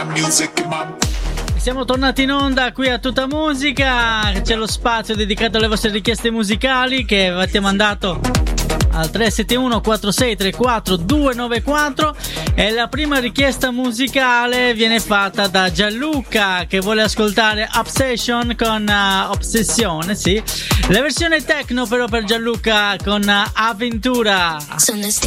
Siamo tornati in onda qui a Tutta Musica, c'è lo spazio dedicato alle vostre richieste musicali che avete mandato al 371 4634 294 e la prima richiesta musicale viene fatta da Gianluca che vuole ascoltare Obsession con Ossessione, sì, la versione techno però per Gianluca con Avventura. Son